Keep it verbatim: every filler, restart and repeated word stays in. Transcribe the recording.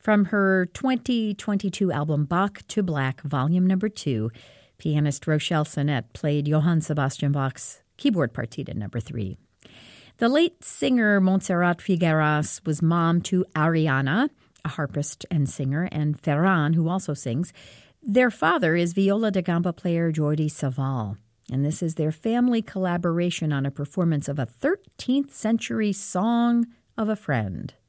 From her twenty twenty-two album Bach to Black, Volume Number Two, pianist Rochelle Sonette played Johann Sebastian Bach's keyboard partita number three. The late singer Montserrat Figueras was mom to Ariana, a harpist and singer, and Ferran, who also sings. Their father is viola da gamba player Jordi Savall, and this is their family collaboration on a performance of a thirteenth century song of a friend.